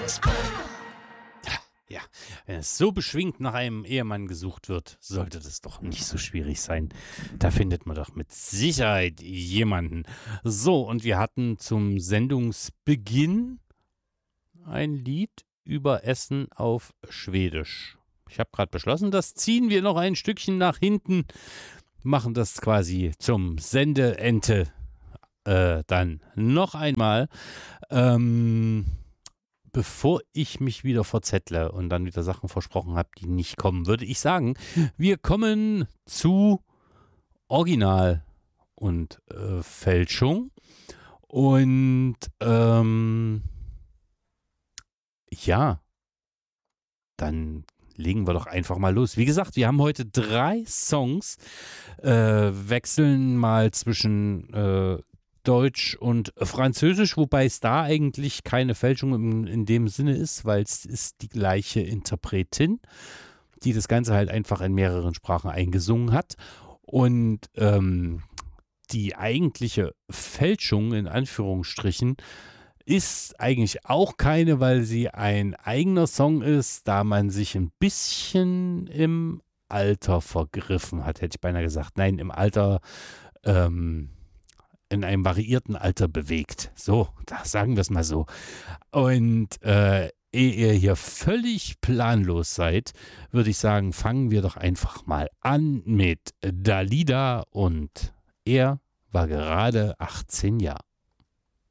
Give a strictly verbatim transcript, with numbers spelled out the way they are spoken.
Ja, wenn es so beschwingt nach einem Ehemann gesucht wird, sollte das doch nicht so schwierig sein. Da findet man doch mit Sicherheit jemanden. So, und wir hatten zum Sendungsbeginn ein Lied über Essen auf Schwedisch. Ich habe gerade beschlossen, das ziehen wir noch ein Stückchen nach hinten, machen das quasi zum Sendeende äh, dann noch einmal. Ähm, bevor ich mich wieder verzettle und dann wieder Sachen versprochen habe, die nicht kommen, würde ich sagen, wir kommen zu Original und äh, Fälschung. Und ähm, ja, dann legen wir doch einfach mal los. Wie gesagt, wir haben heute drei Songs, äh, wechseln mal zwischen äh, Deutsch und Französisch, wobei es da eigentlich keine Fälschung in, in dem Sinne ist, weil es ist die gleiche Interpretin, die das Ganze halt einfach in mehreren Sprachen eingesungen hat. Und ähm, die eigentliche Fälschung in Anführungsstrichen ist eigentlich auch keine, weil sie ein eigener Song ist, da man sich ein bisschen im Alter vergriffen hat, hätte ich beinahe gesagt. Nein, im Alter, ähm, in einem variierten Alter bewegt. So, da sagen wir es mal so. Und äh, ehe ihr hier völlig planlos seid, würde ich sagen, fangen wir doch einfach mal an mit Dalida und er war gerade achtzehn Jahre.